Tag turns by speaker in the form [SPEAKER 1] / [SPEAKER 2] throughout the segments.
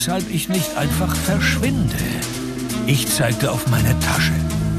[SPEAKER 1] weshalb ich nicht einfach verschwinde. Ich zeigte auf meine Tasche.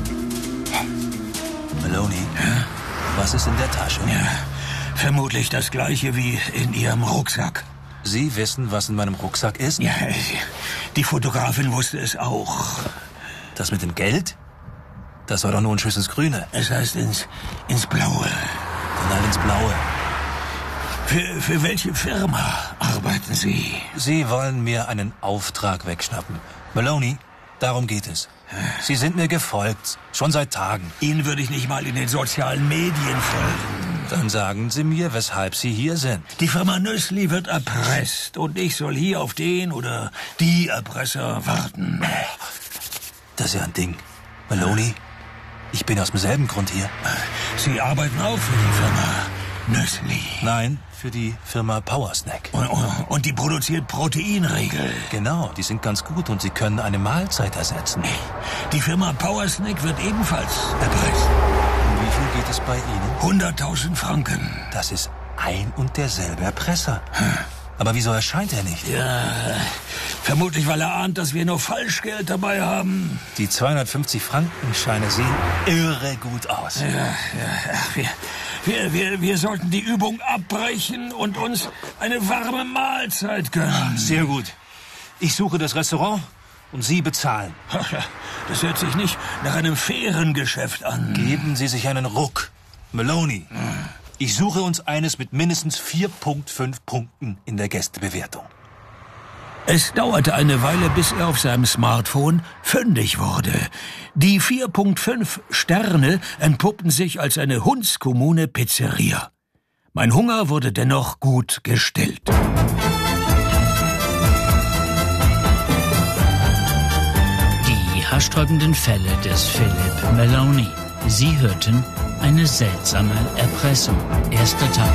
[SPEAKER 2] Maloney,
[SPEAKER 1] Ja?
[SPEAKER 2] was ist in der Tasche?
[SPEAKER 1] Ja, vermutlich das gleiche wie in Ihrem Rucksack.
[SPEAKER 2] Sie wissen, was in meinem Rucksack ist?
[SPEAKER 1] Ja, die Fotografin wusste es auch.
[SPEAKER 2] Das mit dem Geld? Das war doch nur ein Schuss ins Grüne.
[SPEAKER 1] Es heißt ins Blaue.
[SPEAKER 2] Dann ins Blaue.
[SPEAKER 1] Für welche Firma arbeiten Sie?
[SPEAKER 2] Sie wollen mir einen Auftrag wegschnappen. Maloney, darum geht es. Sie sind mir gefolgt, schon seit Tagen.
[SPEAKER 1] Ihnen würde ich nicht mal in den sozialen Medien folgen.
[SPEAKER 2] Dann sagen Sie mir, weshalb Sie hier sind.
[SPEAKER 1] Die Firma Nössli wird erpresst und ich soll hier auf den oder die Erpresser warten.
[SPEAKER 2] Das ist ja ein Ding. Maloney, ich bin aus demselben Grund hier.
[SPEAKER 1] Sie arbeiten auch für die Firma Nössli.
[SPEAKER 2] Nein, für die Firma Powersnack.
[SPEAKER 1] Und die produziert Proteinriegel.
[SPEAKER 2] Genau, die sind ganz gut und sie können eine Mahlzeit ersetzen.
[SPEAKER 1] Die Firma Powersnack wird ebenfalls erpresst.
[SPEAKER 2] Um wie viel geht es bei Ihnen?
[SPEAKER 1] 100.000 Franken.
[SPEAKER 2] Das ist ein und derselbe Erpresser. Aber wieso erscheint er nicht?
[SPEAKER 1] Ja, vermutlich, weil er ahnt, dass wir nur Falschgeld dabei haben.
[SPEAKER 2] Die 250 Frankenscheine sehen irre gut aus.
[SPEAKER 1] Wir sollten die Übung abbrechen und uns eine warme Mahlzeit gönnen.
[SPEAKER 2] Sehr gut. Ich suche das Restaurant und Sie bezahlen.
[SPEAKER 1] Das hört sich nicht nach einem fairen Geschäft an.
[SPEAKER 2] Geben Sie sich einen Ruck. Maloney, ich suche uns eines mit mindestens 4,5 Punkten in der Gästebewertung.
[SPEAKER 1] Es dauerte eine Weile, bis er auf seinem Smartphone fündig wurde. Die 4,5 Sterne entpuppten sich als eine hundskommune Pizzeria. Mein Hunger wurde dennoch gut gestillt.
[SPEAKER 3] Die haarsträubenden Fälle des Philip Maloney. Sie hörten eine seltsame Erpressung. Erster Teil.